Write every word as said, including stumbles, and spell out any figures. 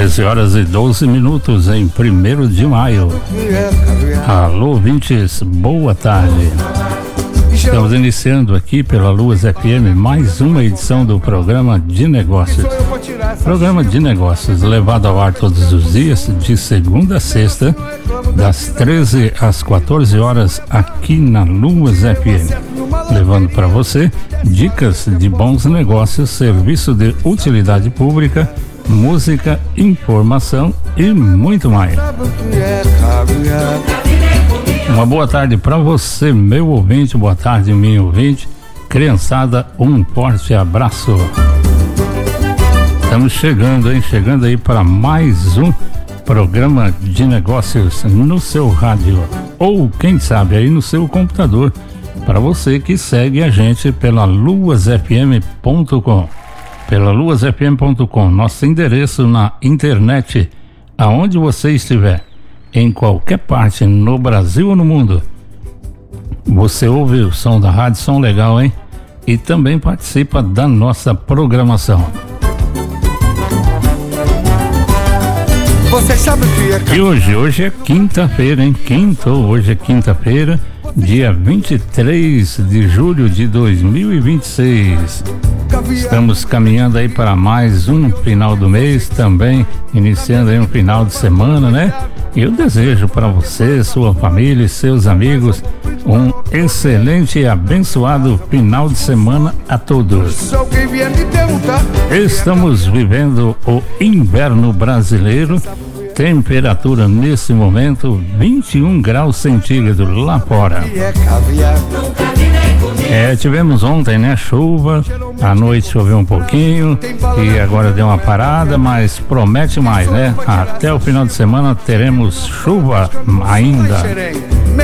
treze horas e doze minutos em primeiro de maio. Alô, ouvintes, boa tarde. Estamos iniciando aqui pela Luas F M mais uma edição do programa de negócios. Programa de negócios levado ao ar todos os dias, de segunda a sexta, das treze às quatorze horas, aqui na Luas F M. Levando para você dicas de bons negócios, serviço de utilidade pública, música, informação e muito mais. Uma boa tarde para você, meu ouvinte, boa tarde, minha ouvinte. Criançada, um forte abraço. Estamos chegando, hein? Chegando aí para mais um programa de negócios no seu rádio, ou quem sabe aí no seu computador, para você que segue a gente pela luas f m ponto com. Pela luas f m ponto com, nosso endereço na internet, aonde você estiver, em qualquer parte, no Brasil ou no mundo. Você ouve o som da rádio, som legal, hein? E também participa da nossa programação. Você sabe que é... E hoje, hoje é quinta-feira, hein? Quinto, hoje é quinta-feira, dia vinte e três de julho de dois mil e vinte e seis. Estamos caminhando aí para mais um final do mês, também iniciando aí um final de semana, né? E eu desejo para você, sua família e seus amigos um excelente e abençoado final de semana a todos. Estamos vivendo o inverno brasileiro. Temperatura nesse momento vinte e um graus centígrados lá fora. É, tivemos ontem, né, chuva, à noite choveu um pouquinho e agora deu uma parada, mas promete mais, né? Até o final de semana teremos chuva ainda.